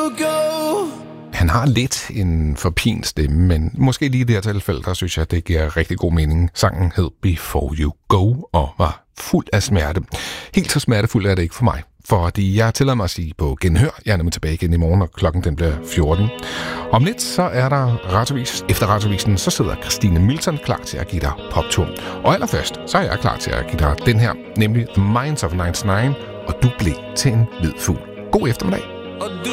Han har lidt en forpint stemme, men måske lige i det her tilfælde, der synes jeg, det giver rigtig god mening. Sangen hed Before You Go og var fuld af smerte. Helt så smertefuld er det ikke for mig, fordi jeg tillader mig at sige på genhør. Jeg er nemlig tilbage igen i morgen, og klokken den bliver 14. Om lidt, så er der radiovis. Efter radiovisen, så sidder Christine Milton klar til at give dig poptur. Og allerførst, så er jeg klar til at give dig den her, nemlig The Minds of 99, og du blev til en hvid fugl. God eftermiddag.